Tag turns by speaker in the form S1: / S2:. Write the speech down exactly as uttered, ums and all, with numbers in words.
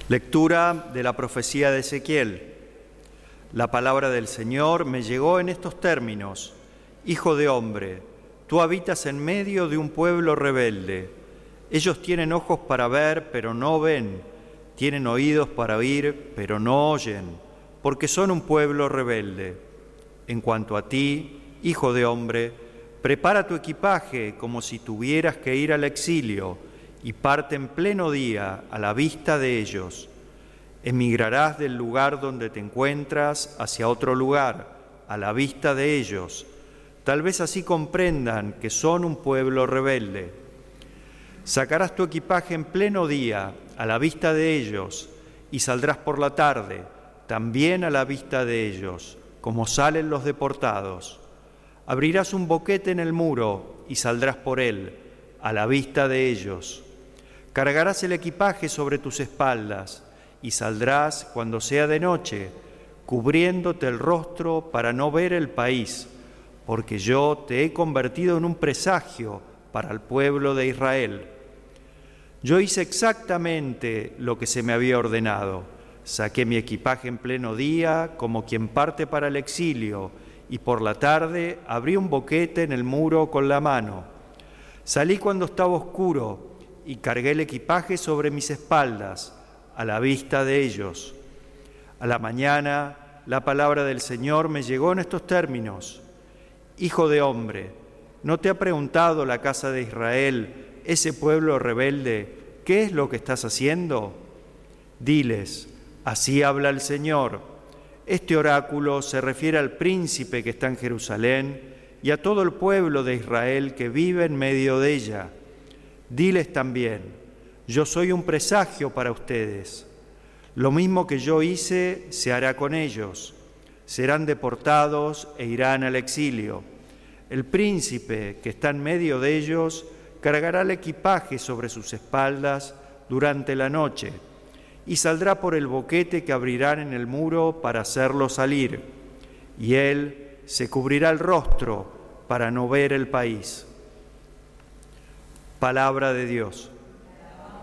S1: Lectura de la profecía de Ezequiel. La palabra del Señor me llegó en estos términos: Hijo de hombre, tú habitas en medio de un pueblo rebelde. Ellos tienen ojos para ver, pero no ven. Tienen oídos para oír, pero no oyen, porque son un pueblo rebelde. En cuanto a ti, hijo de hombre, prepara tu equipaje como si tuvieras que ir al exilio, y parte en pleno día a la vista de ellos. Emigrarás del lugar donde te encuentras hacia otro lugar, a la vista de ellos. Tal vez así comprendan que son un pueblo rebelde. Sacarás tu equipaje en pleno día, a la vista de ellos, y saldrás por la tarde, también a la vista de ellos, como salen los deportados. Abrirás un boquete en el muro y saldrás por él, a la vista de ellos. Cargarás el equipaje sobre tus espaldas y saldrás cuando sea de noche, cubriéndote el rostro para no ver el país, porque yo te he convertido en un presagio para el pueblo de Israel. Yo hice exactamente lo que se me había ordenado. Saqué mi equipaje en pleno día, como quien parte para el exilio, y por la tarde abrí un boquete en el muro con la mano. Salí cuando estaba oscuro y cargué el equipaje sobre mis espaldas, a la vista de ellos. A la mañana, la palabra del Señor me llegó en estos términos: Hijo de hombre, ¿no te ha preguntado la casa de Israel, ese pueblo rebelde, qué es lo que estás haciendo? Diles, así habla el Señor. Este oráculo se refiere al príncipe que está en Jerusalén y a todo el pueblo de Israel que vive en medio de ella. Diles también, yo soy un presagio para ustedes. Lo mismo que yo hice se hará con ellos. Serán deportados e irán al exilio. El príncipe que está en medio de ellos cargará el equipaje sobre sus espaldas durante la noche y saldrá por el boquete que abrirán en el muro para hacerlo salir. Y él se cubrirá el rostro para no ver el país. Palabra de Dios.